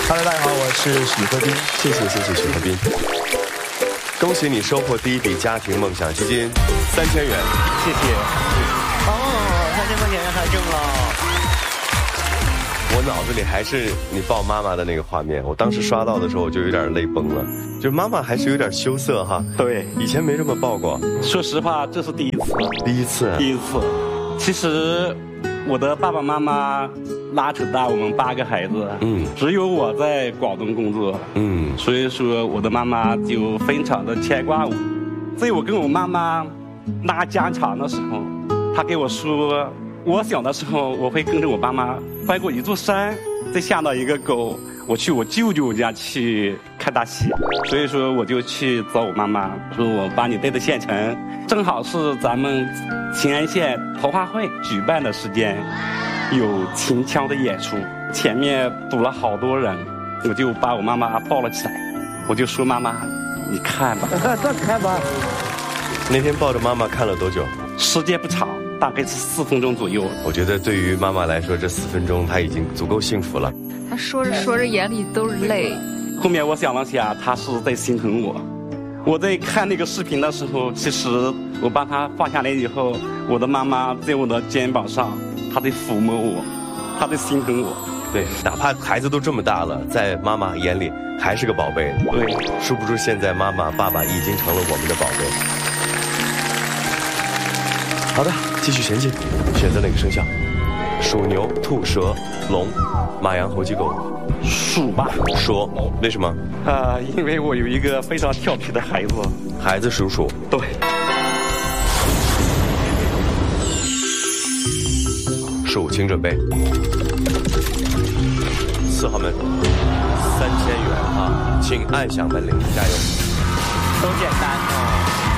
Hello， 大家好，我是许和斌。 谢谢许和斌。恭喜你收获第一笔家庭梦想基金3000元。 谢谢。3000块钱太挣了。 我脑子里还是你抱妈妈的那个画面，我当时刷到的时候我就有点泪崩了，就是妈妈还是有点羞涩哈。 对， 以前没这么抱过。 说实话，这是第一次。 第一次。 其实我的爸爸妈妈拉扯大我们8个孩子，只有我在广东工作，所以说我的妈妈就非常的牵挂我。在我跟我妈妈拉家常的时候，她给我说，我小的时候我会跟着我爸妈翻过一座山，再下到一个沟，我去我舅舅家去看大戏。所以说我就去找我妈妈，说我把你带到县城，正好是咱们秦安县桃花会举办的时间，有秦腔的演出，前面堵了好多人，我就把我妈妈抱了起来，我就说妈妈，你看吧， 看吧。 那天抱着妈妈看了多久？ 时间不长，大概是4分钟左右。 我觉得对于妈妈来说，这4分钟她已经足够幸福了。 她说着说着眼里都是泪。 后面我想了想，她是在心疼我。我在看那个视频的时候，其实我把她放下来以后，我的妈妈在我的肩膀上，她在抚摸我，她在心疼我。 对，哪怕孩子都这么大了，在妈妈眼里还是个宝贝。 对， 殊不知现在妈妈、爸爸已经成了我们的宝贝。好的，继续前进，选择哪个生肖？属牛、兔、蛇、龙、马、羊、猴、鸡、狗。 属吧。 属，为什么？ 因为我有一个非常调皮的孩子。 孩子属鼠。 对。 属，请准备。4号门，3000元啊，请按响门铃，加油。 都简单。